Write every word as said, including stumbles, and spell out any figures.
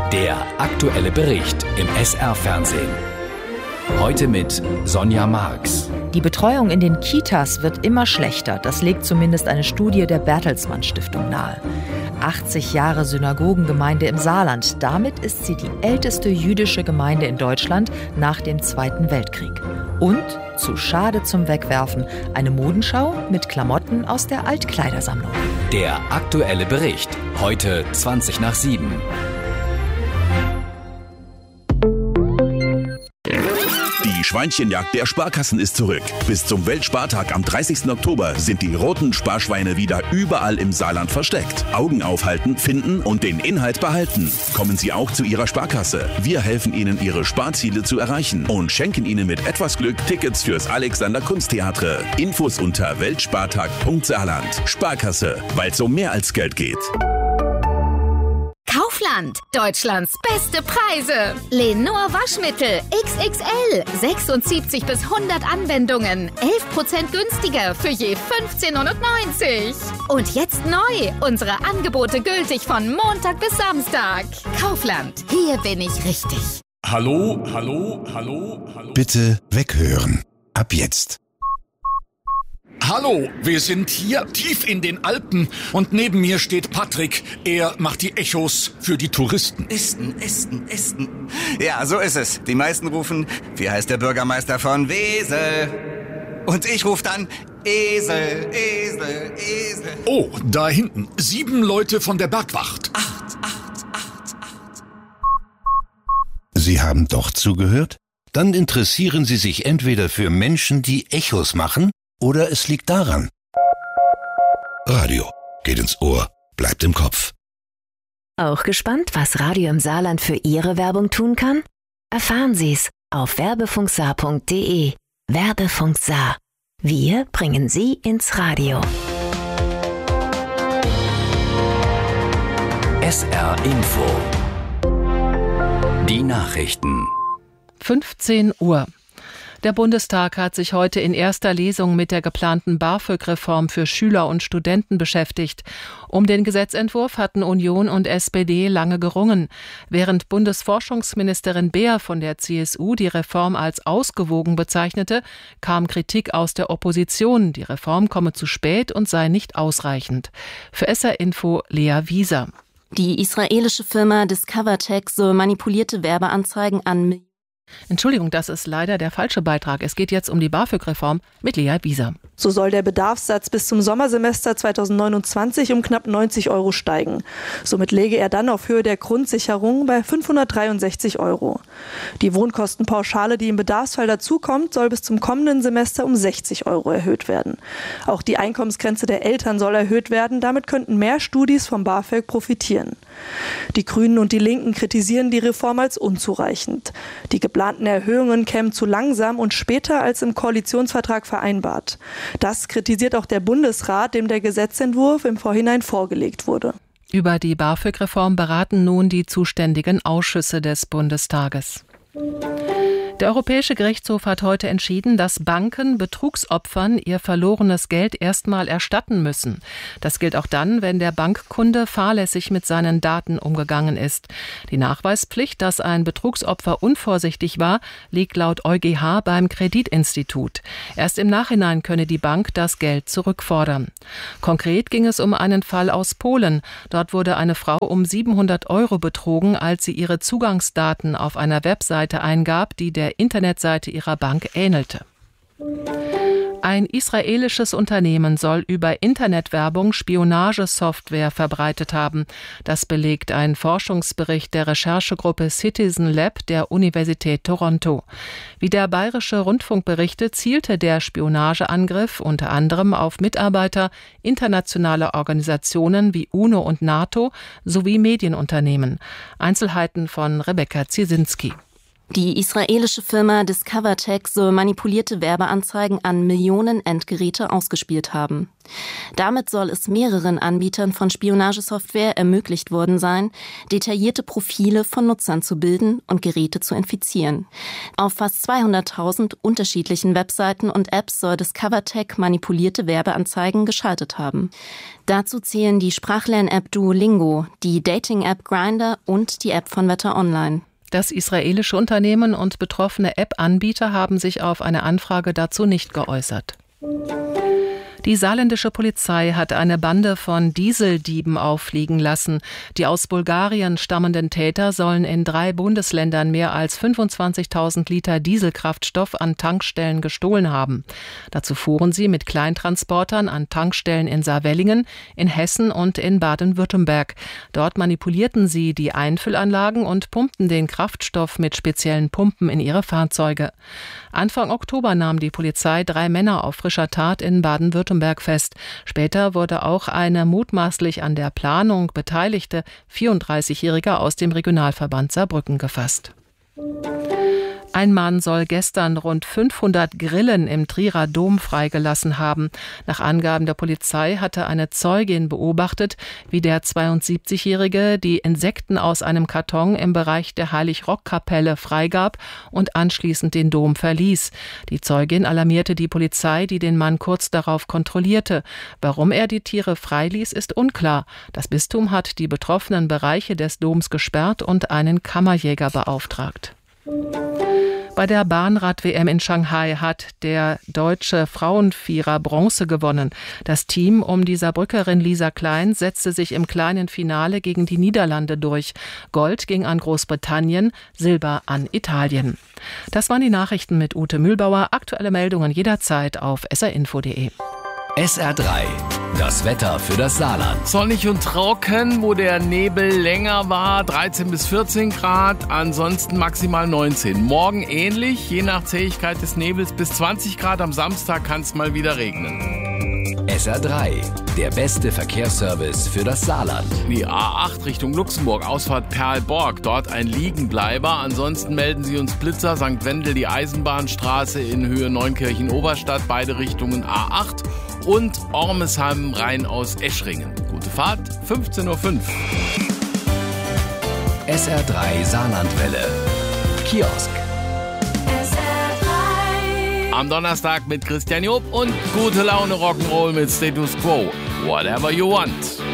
Der aktuelle Bericht im S R-Fernsehen. Heute mit Sonja Marx. Die Betreuung in den Kitas wird immer schlechter. Das legt zumindest eine Studie der Bertelsmann Stiftung nahe. achtzig Jahre Synagogengemeinde im Saarland. Damit ist sie die älteste jüdische Gemeinde in Deutschland nach dem Zweiten Weltkrieg. Und, zu schade zum Wegwerfen, eine Modenschau mit Klamotten aus der Altkleidersammlung. Der aktuelle Bericht. Heute zwanzig nach sieben. Die Schweinchenjagd der Sparkassen ist zurück. Bis zum Weltspartag am dreißigsten Oktober sind die roten Sparschweine wieder überall im Saarland versteckt. Augen aufhalten, finden und den Inhalt behalten. Kommen Sie auch zu Ihrer Sparkasse. Wir helfen Ihnen, Ihre Sparziele zu erreichen und schenken Ihnen mit etwas Glück Tickets fürs Alexander Kunsttheatre. Infos unter weltspartag punkt saarland. Sparkasse, weil es um mehr als Geld geht. Kaufland, Deutschlands beste Preise. Lenor Waschmittel X X L, sechsundsiebzig bis hundert Anwendungen, elf Prozent günstiger für je fünfzehn neunundneunzig. Und jetzt neu, unsere Angebote gültig von Montag bis Samstag. Kaufland, hier bin ich richtig. Hallo, hallo, hallo, hallo. Bitte weghören. Ab jetzt. Hallo, wir sind hier tief in den Alpen und neben mir steht Patrick. Er macht die Echos für die Touristen. Esten, Esten, Esten. Ja, so ist es. Die meisten rufen, wie heißt der Bürgermeister von Wesel? Und ich rufe dann, Esel, Esel, Esel. Oh, da hinten, sieben Leute von der Bergwacht. Acht, acht, acht, acht. Sie haben doch zugehört? Dann interessieren Sie sich entweder für Menschen, die Echos machen, oder es liegt daran. Radio geht ins Ohr, bleibt im Kopf. Auch gespannt, was Radio im Saarland für Ihre Werbung tun kann? Erfahren Sie's auf werbefunksaar punkt de. Werbefunk Saar. Wir bringen Sie ins Radio. S R Info. Die Nachrichten. fünfzehn Uhr. Der Bundestag hat sich heute in erster Lesung mit der geplanten BAföG-Reform für Schüler und Studenten beschäftigt. Um den Gesetzentwurf hatten Union und S P D lange gerungen. Während Bundesforschungsministerin Beer von der C S U die Reform als ausgewogen bezeichnete, kam Kritik aus der Opposition. Die Reform komme zu spät und sei nicht ausreichend. Für S R Info Lea Wieser. Die israelische Firma Discovertech soll manipulierte Werbeanzeigen an Entschuldigung, das ist leider der falsche Beitrag. Es geht jetzt um die BAföG-Reform mit Lea Wieser. So soll der Bedarfssatz bis zum Sommersemester zweitausendneunundzwanzig um knapp neunzig Euro steigen. Somit läge er dann auf Höhe der Grundsicherung bei fünfhundertdreiundsechzig Euro. Die Wohnkostenpauschale, die im Bedarfsfall dazukommt, soll bis zum kommenden Semester um sechzig Euro erhöht werden. Auch die Einkommensgrenze der Eltern soll erhöht werden. Damit könnten mehr Studis vom BAföG profitieren. Die Grünen und die Linken kritisieren die Reform als unzureichend. Die geplanten Erhöhungen kämen zu langsam und später als im Koalitionsvertrag vereinbart. Das kritisiert auch der Bundesrat, dem der Gesetzentwurf im Vorhinein vorgelegt wurde. Über die BAföG-Reform beraten nun die zuständigen Ausschüsse des Bundestages. Der Europäische Gerichtshof hat heute entschieden, dass Banken Betrugsopfern ihr verlorenes Geld erstmal erstatten müssen. Das gilt auch dann, wenn der Bankkunde fahrlässig mit seinen Daten umgegangen ist. Die Nachweispflicht, dass ein Betrugsopfer unvorsichtig war, liegt laut EuGH beim Kreditinstitut. Erst im Nachhinein könne die Bank das Geld zurückfordern. Konkret ging es um einen Fall aus Polen. Dort wurde eine Frau um siebenhundert Euro betrogen, als sie ihre Zugangsdaten auf einer Webseite eingab, die der Internetseite ihrer Bank ähnelte. Ein israelisches Unternehmen soll über Internetwerbung Spionagesoftware verbreitet haben. Das belegt ein Forschungsbericht der Recherchegruppe Citizen Lab der Universität Toronto. Wie der Bayerische Rundfunk berichtet, zielte der Spionageangriff unter anderem auf Mitarbeiter internationaler Organisationen wie UNO und NATO sowie Medienunternehmen. Einzelheiten von Rebecca Ziesinski. Die israelische Firma DiscoverTech soll manipulierte Werbeanzeigen an Millionen Endgeräte ausgespielt haben. Damit soll es mehreren Anbietern von Spionagesoftware ermöglicht worden sein, detaillierte Profile von Nutzern zu bilden und Geräte zu infizieren. Auf fast zweihunderttausend unterschiedlichen Webseiten und Apps soll DiscoverTech manipulierte Werbeanzeigen geschaltet haben. Dazu zählen die Sprachlern-App Duolingo, die Dating-App Grindr und die App von Wetter Online. Das israelische Unternehmen und betroffene App-Anbieter haben sich auf eine Anfrage dazu nicht geäußert. Die saarländische Polizei hat eine Bande von Dieseldieben auffliegen lassen. Die aus Bulgarien stammenden Täter sollen in drei Bundesländern mehr als fünfundzwanzigtausend Liter Dieselkraftstoff an Tankstellen gestohlen haben. Dazu fuhren sie mit Kleintransportern an Tankstellen in Saarwellingen, in Hessen und in Baden-Württemberg. Dort manipulierten sie die Einfüllanlagen und pumpten den Kraftstoff mit speziellen Pumpen in ihre Fahrzeuge. Anfang Oktober nahm die Polizei drei Männer auf frischer Tat in Baden-Württemberg fest. Später wurde auch eine mutmaßlich an der Planung beteiligte vierunddreißigjährige aus dem Regionalverband Saarbrücken gefasst. Ein Mann soll gestern rund fünfhundert Grillen im Trierer Dom freigelassen haben. Nach Angaben der Polizei hatte eine Zeugin beobachtet, wie der zweiundsiebzigjährige die Insekten aus einem Karton im Bereich der Heilig-Rock-Kapelle freigab und anschließend den Dom verließ. Die Zeugin alarmierte die Polizei, die den Mann kurz darauf kontrollierte. Warum er die Tiere freiließ, ist unklar. Das Bistum hat die betroffenen Bereiche des Doms gesperrt und einen Kammerjäger beauftragt. Bei der Bahnrad-W M in Shanghai hat der deutsche Frauenvierer Bronze gewonnen. Das Team um die Saarbrückerin Lisa Klein setzte sich im kleinen Finale gegen die Niederlande durch. Gold ging an Großbritannien, Silber an Italien. Das waren die Nachrichten mit Ute Mühlbauer. Aktuelle Meldungen jederzeit auf s r info punkt d e. S R drei, das Wetter für das Saarland. Sonnig und trocken, wo der Nebel länger war, dreizehn bis vierzehn Grad, ansonsten maximal neunzehn. Morgen ähnlich, je nach Zähigkeit des Nebels bis zwanzig Grad, am Samstag kann es mal wieder regnen. S R drei, der beste Verkehrsservice für das Saarland. Die A acht Richtung Luxemburg, Ausfahrt Perlborg, dort ein Liegenbleiber. Ansonsten melden Sie uns Blitzer, Sankt Wendel, die Eisenbahnstraße in Höhe Neunkirchen-Oberstadt, beide Richtungen A acht. Und Ormesheim rein aus Eschringen. Gute Fahrt, fünfzehn Uhr fünf. S R drei Saarlandwelle. Kiosk. S R drei. Am Donnerstag mit Christian Job und gute Laune Rock'n'Roll mit Status Quo. Whatever you want.